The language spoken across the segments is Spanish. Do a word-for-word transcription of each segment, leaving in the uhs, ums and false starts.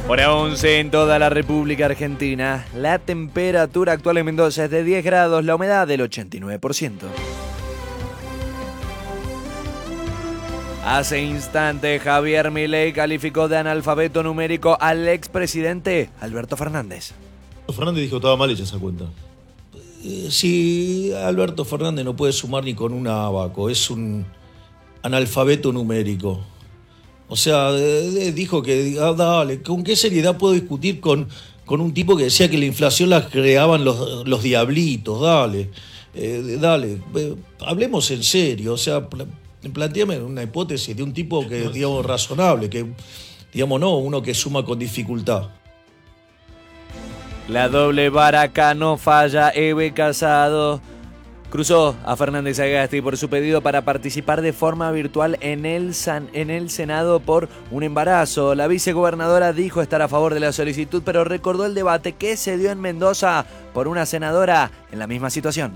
Hora once en toda la República Argentina. La temperatura actual en Mendoza es de diez grados, la humedad del ochenta y nueve por ciento. Hace instantes, Javier Milei calificó de analfabeto numérico al expresidente Alberto Fernández. Fernández dijo que estaba mal hecha esa cuenta. Eh, si Alberto Fernández no puede sumar ni con un abaco, es un analfabeto numérico. O sea, eh, dijo que, ah, dale, ¿con qué seriedad puedo discutir con, con un tipo que decía que la inflación la creaban los, los diablitos? Dale, eh, dale, eh, hablemos en serio, o sea, pl- planteame una hipótesis de un tipo que, digamos, razonable, que, digamos, no, uno que suma con dificultad. La doble baraca no falla. Eve Casado cruzó a Fernández Agasti por su pedido para participar de forma virtual en el, San, en el Senado por un embarazo. La vicegobernadora dijo estar a favor de la solicitud, pero recordó el debate que se dio en Mendoza por una senadora en la misma situación.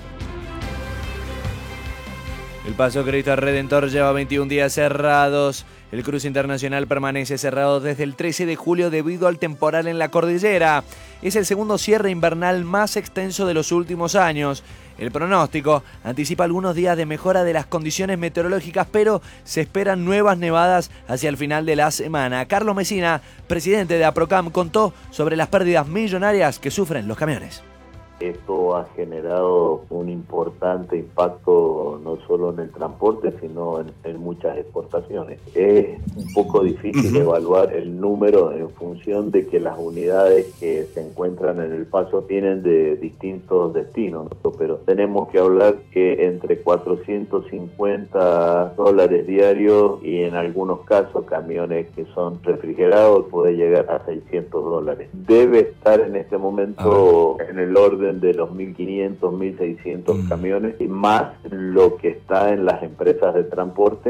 El Paso Cristo Redentor lleva veintiún días cerrados. El cruce internacional permanece cerrado desde el trece de julio debido al temporal en la cordillera. Es el segundo cierre invernal más extenso de los últimos años. El pronóstico anticipa algunos días de mejora de las condiciones meteorológicas, pero se esperan nuevas nevadas hacia el final de la semana. Carlos Messina, presidente de APROCAM, contó sobre las pérdidas millonarias que sufren los camiones. Esto ha generado un importante impacto no solo en el transporte, sino en, en muchas exportaciones. Es un poco difícil uh-huh. evaluar el número en función de que las unidades que se encuentran en el paso tienen de distintos destinos, ¿no? Pero tenemos que hablar que entre cuatrocientos cincuenta dólares diarios y en algunos casos camiones que son refrigerados puede llegar a seiscientos dólares. Debe estar en este momento en el orden de los mil quinientos, mil seiscientos mm. camiones, y más lo que está en las empresas de transporte.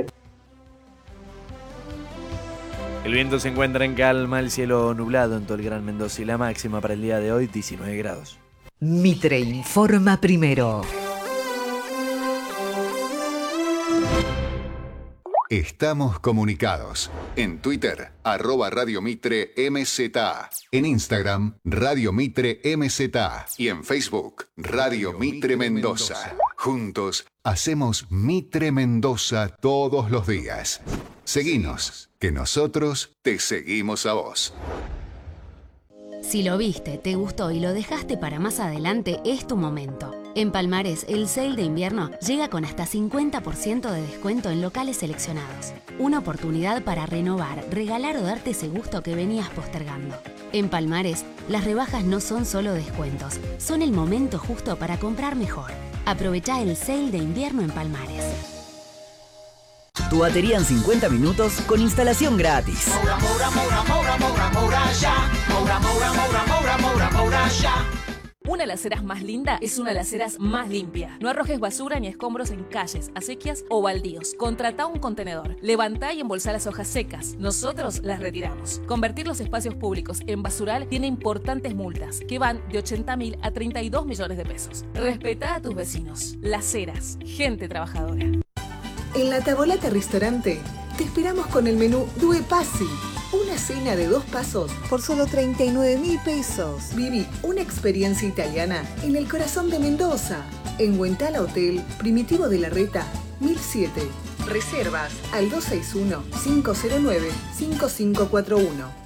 El viento se encuentra en calma, el cielo nublado en todo el Gran Mendoza y la máxima para el día de hoy diecinueve grados. Mitre informa primero. Estamos comunicados. En Twitter, arroba Radio Mitre M Z A. En Instagram, Radio Mitre M Z A. Y en Facebook, Radio Mitre Mendoza. Juntos, hacemos Mitre Mendoza todos los días. Seguinos, que nosotros te seguimos a vos. Si lo viste, te gustó y lo dejaste para más adelante, es tu momento. En Palmares, el sale de invierno llega con hasta cincuenta por ciento de descuento en locales seleccionados. Una oportunidad para renovar, regalar o darte ese gusto que venías postergando. En Palmares, las rebajas no son solo descuentos, son el momento justo para comprar mejor. Aprovechá el sale de invierno en Palmares. Tu batería en cincuenta minutos con instalación gratis. Moura, moura, moura, moura, moura, moura, ya. Moura, moura, moura, moura, moura, moura, ya. Una alaceras más linda es una alaceras más limpia. No arrojes basura ni escombros en calles, acequias o baldíos. Contratá un contenedor. Levantá y embolsá las hojas secas. Nosotros las retiramos. Convertir los espacios públicos en basural tiene importantes multas que van de ochenta mil a treinta y dos millones de pesos. Respetá a tus vecinos. Laceras, gente trabajadora. En la Tavolata Restaurante te esperamos con el menú Due Passi. Una cena de dos pasos por solo treinta y nueve mil pesos. Viví una experiencia italiana en el corazón de Mendoza. En Huentala Hotel, Primitivo de la Reta, mil siete. Reservas al dos seis uno, cinco cero nueve, cinco cinco cuatro uno.